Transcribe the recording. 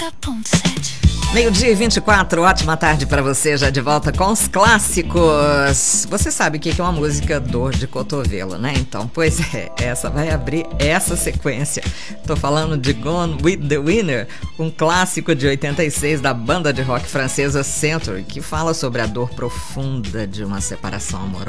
Meio-dia e 24, ótima tarde pra você, já de volta com os clássicos. Você sabe o que é uma música dor de cotovelo, né? Então, pois é, essa vai abrir essa sequência. Tô falando de Gone with the Winner, um clássico de 86 da banda de rock francesa Century, que fala sobre a dor profunda de uma separação amorosa.